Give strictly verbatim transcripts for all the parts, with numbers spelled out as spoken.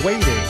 Waiting.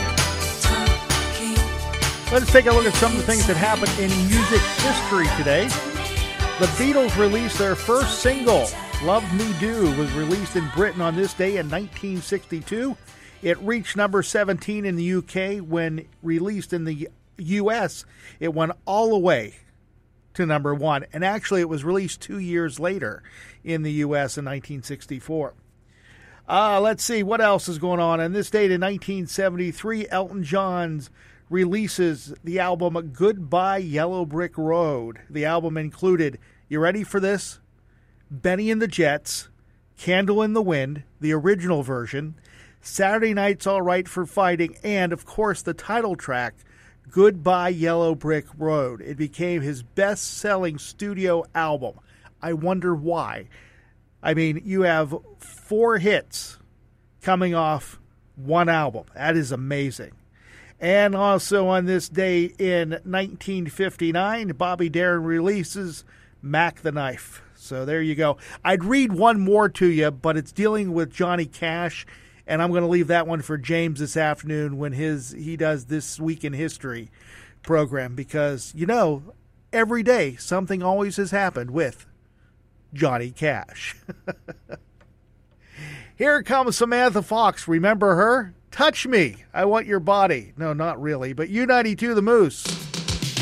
Let's take a look at some of the things that happened in music history today. The Beatles released their first single, Love Me Do, was released in Britain on this day in nineteen sixty-two. It reached number seventeen in the U K. When released in the U S, it went all the way to number one. And actually, it was released two years later in the U S in nineteen sixty-four. Uh, let's see, what else is going on? On this date in nineteen seventy-three, Elton John's releases the album Goodbye Yellow Brick Road. The album included, you ready for this? Benny and the Jets, Candle in the Wind, the original version, Saturday Night's All Right for Fighting, and, of course, the title track, Goodbye Yellow Brick Road. It became his best-selling studio album. I wonder why. I mean, you have four hits coming off one album. That is amazing. And also on this day in nineteen fifty-nine, Bobby Darin releases Mac the Knife. So there you go. I'd read one more to you, but it's dealing with Johnny Cash, and I'm going to leave that one for James this afternoon when his he does This Week in History program, because, you know, every day something always has happened with Johnny Cash. Here comes Samantha Fox. Remember her? Touch Me. I Want Your Body. No, not really, but U ninety-two The Moose.